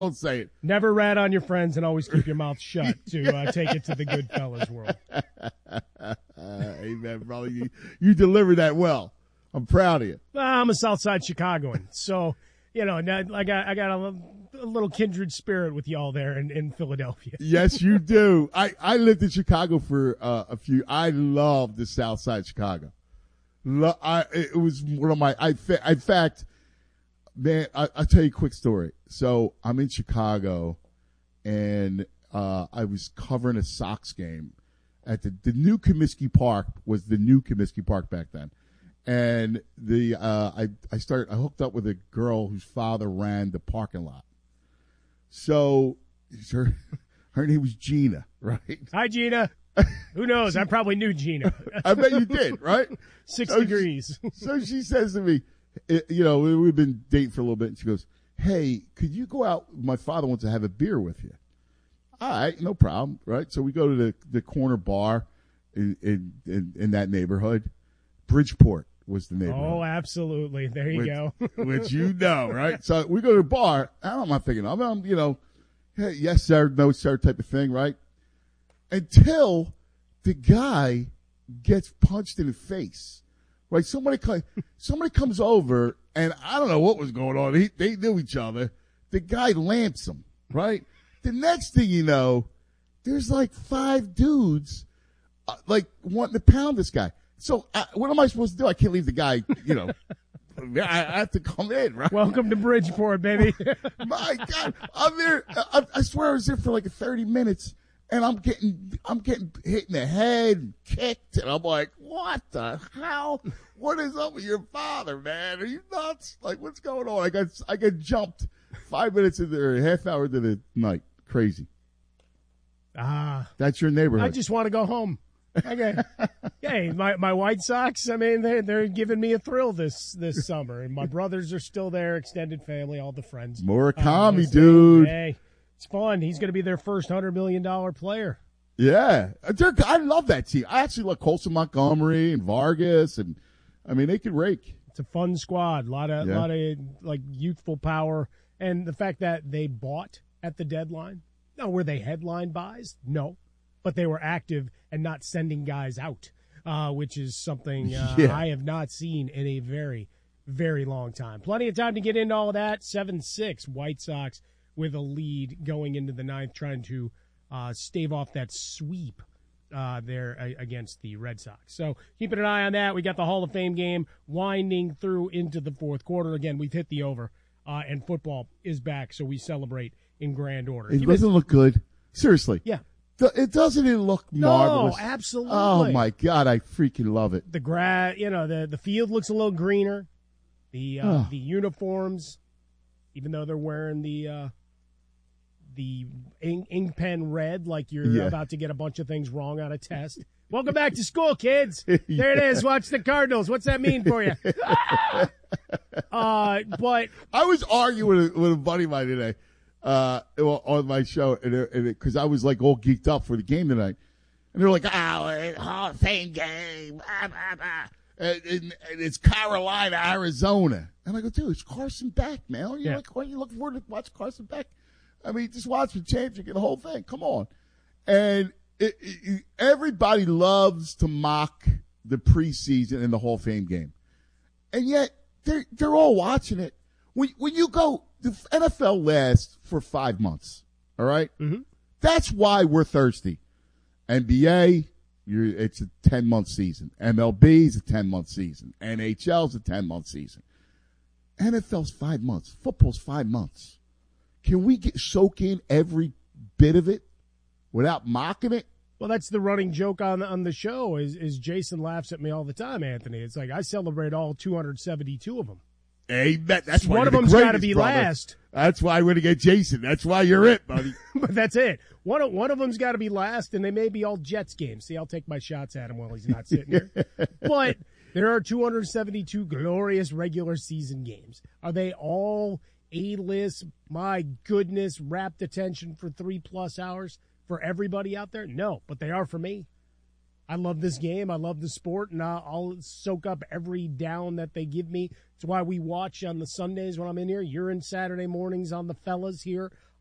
Don't say it. Never rat on your friends and always keep your mouth shut to take it to the good fellas world. Amen, brother. You delivered that well. I'm proud of you. Well, I'm a Southside Chicagoan, so I got a little kindred spirit with y'all there in Philadelphia. Yes, you do. I lived in Chicago for a few. I love the South Side Chicago. It was one of my. In fact, man, I'll tell you a quick story. So I'm in Chicago, and I was covering a Sox game at the new Comiskey Park was the new Comiskey Park back then. And I hooked up with a girl whose father ran the parking lot. So her name was Gina, right? Hi, Gina. Who knows? I probably knew Gina. I bet you did, right? 6 degrees. So she says to me, we've been dating for a little bit, and she goes, "Hey, could you go out? My father wants to have a beer with you." All right, no problem, right? So we go to the corner bar in that neighborhood. Bridgeport was the neighborhood. Oh, absolutely. There you go. Which right? So we go to the bar. I'm not thinking of them, hey, yes, sir, no, sir type of thing, right? Until the guy gets punched in the face, right? Somebody comes over, and I don't know what was going on. They knew each other. The guy lamps him, right? The next thing you know, there's like 5 dudes, wanting to pound this guy. So what am I supposed to do? I can't leave the guy, I have to come in, right? Welcome to Bridgeport, baby. My God, I'm there. I swear I was there for like 30 minutes, and I'm getting hit in the head, kicked, and I'm like, what the hell? What is up with your father, man? Are you nuts? Like, what's going on? I got jumped 5 minutes into or a half hour into the night. Crazy. That's your neighborhood. I just want to go home. Okay. Hey, my White Sox, I mean, they're giving me a thrill this summer. And my brothers are still there, extended family, all the friends. Murakami, dude. Hey, it's fun. He's going to be their first $100 million player. Yeah. I love that team. I actually love Colson Montgomery and Vargas, and I mean, they can rake. It's a fun squad. A lot of like youthful power. And the fact that they bought at the deadline. Now, were they headline buys? No. But they were active and not sending guys out, which is something I have not seen in a very, very long time. Plenty of time to get into all of that. 7-6, White Sox with a lead going into the ninth, trying to stave off that sweep there against the Red Sox. So keeping an eye on that. We got the Hall of Fame game winding through into the fourth quarter. Again, we've hit the over, and football is back, so we celebrate in grand order. It doesn't look good. Seriously. Yeah. It doesn't look marvelous. No, absolutely. Oh my God, I freaking love it. The grass, the field looks a little greener. The uniforms, even though they're wearing the ink pen red, like you're about to get a bunch of things wrong on a test. Welcome back to school, kids. There it is. Watch the Cardinals. What's that mean for you? But I was arguing with a buddy of mine today. On my show, because I was like all geeked up for the game tonight, and they're like, "Oh, Hall of Fame game, blah, blah, blah. And it's Carolina, Arizona," and I go, "Dude, it's Carson Beck, man. Are you looking forward to watch Carson Beck? I mean, just watch the championship, get the whole thing. Come on." And everybody loves to mock the preseason and the Hall of Fame game, and yet they're all watching it. When you go. The NFL lasts for 5 months, all right? Mm-hmm. That's why we're thirsty. NBA, it's a 10-month season. MLB is a 10-month season. NHL is a 10-month season. NFL's 5 months. Football's 5 months. Can we soak in every bit of it without mocking it? Well, that's the running joke on the show is Jason laughs at me all the time, Anthony. It's like I celebrate all 272 of them. Amen. That's why one of them's got to be brother. Last. That's why we're going to get Jason. That's why you're it, buddy. But that's it. One of them's got to be last, and they may be all Jets games. See, I'll take my shots at him while he's not sitting here. But there are 272 glorious regular season games. Are they all A-list? My goodness, rapt attention for 3+ hours for everybody out there? No, but they are for me. I love this game. I love the sport, and I'll soak up every down that they give me. It's why we watch on the Sundays when I'm in here. You're in Saturday mornings on the fellas here